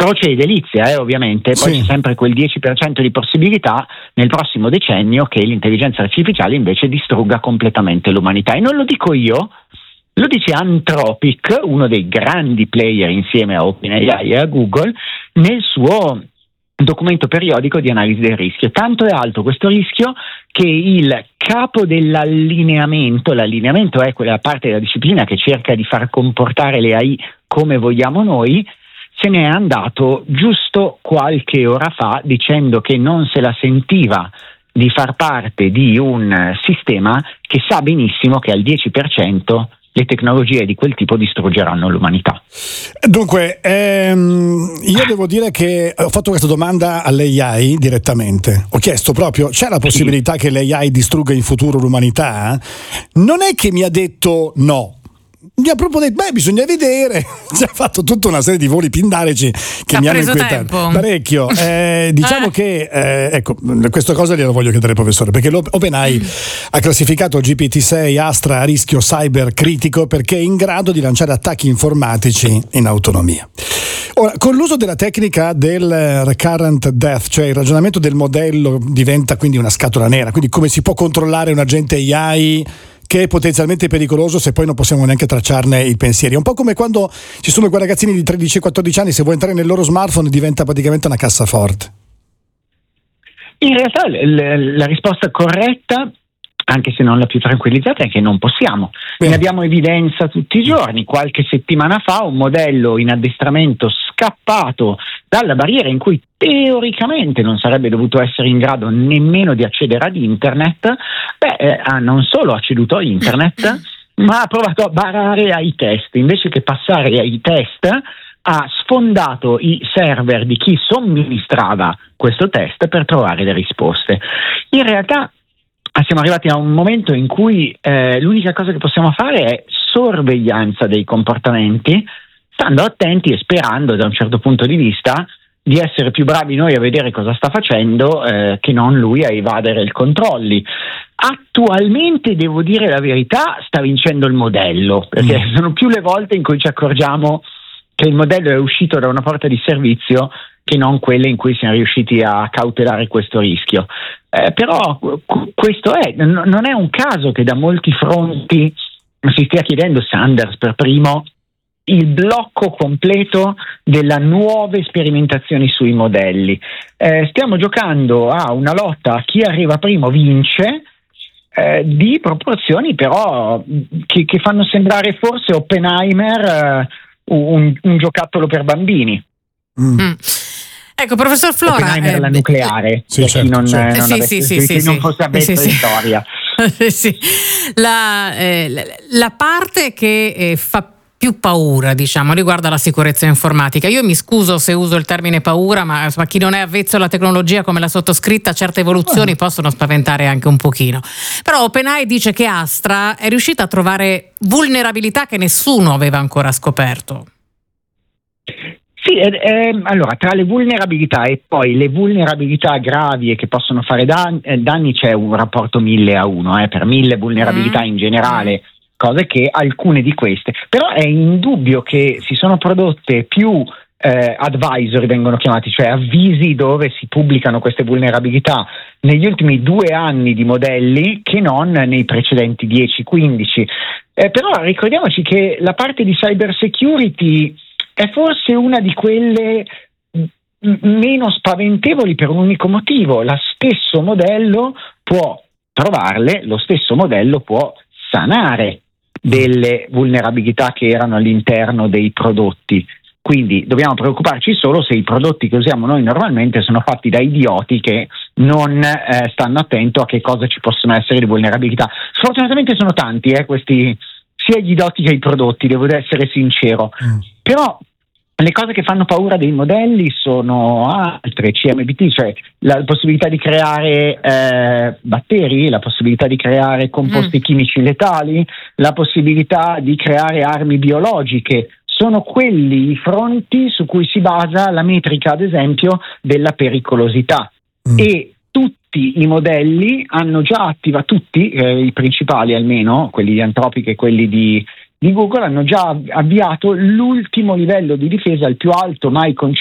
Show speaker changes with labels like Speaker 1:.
Speaker 1: croce di delizia, ovviamente, poi
Speaker 2: Sì.
Speaker 1: c'è sempre quel 10% di possibilità nel prossimo decennio che l'intelligenza artificiale invece distrugga completamente l'umanità. E non lo dico io, lo dice Anthropic, uno dei grandi player insieme a OpenAI e a Google, nel suo documento periodico di analisi del rischio. Tanto è alto questo rischio che il capo l'allineamento è quella parte della disciplina che cerca di far comportare le AI come vogliamo noi, se ne è andato giusto qualche ora fa dicendo che non se la sentiva di far parte di un sistema che sa benissimo che al 10% le tecnologie di quel tipo distruggeranno l'umanità.
Speaker 2: Dunque, io devo dire che ho fatto questa domanda all'AI direttamente. Ho chiesto proprio, c'è la possibilità che l'AI distrugga in futuro l'umanità? Non è che mi ha detto no. Mi ha proprio detto, bisogna vedere. Ci ha fatto tutta una serie di voli pindarici che mi hanno inquietato parecchio. Diciamo che, ecco, questa cosa glielo voglio chiedere al professore, perché OpenAI ha classificato GPT-6 Astra a rischio cyber critico perché è in grado di lanciare attacchi informatici in autonomia. Ora, con l'uso della tecnica del recurrent death, cioè il ragionamento del modello diventa quindi una scatola nera, quindi come si può controllare un agente AI che è potenzialmente pericoloso se poi non possiamo neanche tracciarne i pensieri. È un po' come quando ci sono quei ragazzini di 13-14 anni, se vuoi entrare nel loro smartphone diventa praticamente una cassaforte.
Speaker 1: In realtà la risposta corretta, anche se non la più tranquillizzata, è che non possiamo. Ne abbiamo evidenza tutti i giorni. Qualche settimana fa un modello in addestramento scappato dalla barriera in cui teoricamente non sarebbe dovuto essere in grado nemmeno di accedere ad internet, non solo ha ceduto a internet, ma ha provato a barare ai test. Invece che passare ai test, ha sfondato i server di chi somministrava questo test per trovare le risposte. In realtà siamo arrivati a un momento in cui l'unica cosa che possiamo fare è sorveglianza dei comportamenti, stando attenti e sperando da un certo punto di vista di essere più bravi noi a vedere cosa sta facendo che non lui a evadere i controlli. Attualmente, devo dire la verità, sta vincendo il modello, perché sono più le volte in cui ci accorgiamo che il modello è uscito da una porta di servizio che non quelle in cui siamo riusciti a cautelare questo rischio. Però questo non è un caso che da molti fronti si stia chiedendo, Sanders per primo, il blocco completo della nuove sperimentazioni sui modelli. Stiamo giocando a una lotta a chi arriva primo vince, di proporzioni però che fanno sembrare forse Oppenheimer un giocattolo per bambini.
Speaker 3: Ecco, professor Flora,
Speaker 1: Oppenheimer la nucleare,
Speaker 2: sì, certo,
Speaker 1: chi non fosse abbetto di storia.
Speaker 3: Sì. La parte che fa più paura, diciamo, riguarda la sicurezza informatica. Io mi scuso se uso il termine paura, ma insomma, chi non è avvezzo alla tecnologia come la sottoscritta, certe evoluzioni possono spaventare anche un pochino. Però OpenAI dice che Astra è riuscita a trovare vulnerabilità che nessuno aveva ancora scoperto.
Speaker 1: Sì, allora tra le vulnerabilità e poi le vulnerabilità gravi e che possono fare danni c'è un rapporto 1000-1, per 1000 vulnerabilità in generale, cose che alcune di queste, però è indubbio che si sono prodotte più advisory, vengono chiamati, cioè avvisi dove si pubblicano queste vulnerabilità negli ultimi 2 anni di modelli che non nei precedenti 10-15. Però ricordiamoci che la parte di cyber security è forse una di quelle meno spaventevoli per un unico motivo: lo stesso modello può trovarle, lo stesso modello può sanare delle vulnerabilità che erano all'interno dei prodotti. Quindi dobbiamo preoccuparci solo se i prodotti che usiamo noi normalmente sono fatti da idioti che non stanno attento a che cosa ci possono essere di vulnerabilità. Sfortunatamente sono tanti questi, sia gli idioti che i prodotti, devo essere sincero. Però le cose che fanno paura dei modelli sono altre, CMBT, cioè la possibilità di creare batteri, la possibilità di creare composti chimici letali, la possibilità di creare armi biologiche. Sono quelli i fronti su cui si basa la metrica, ad esempio, della pericolosità. E tutti i modelli hanno già attivato, tutti i principali almeno, quelli di Anthropic e quelli di Google, hanno già avviato l'ultimo livello di difesa, il più alto mai concesso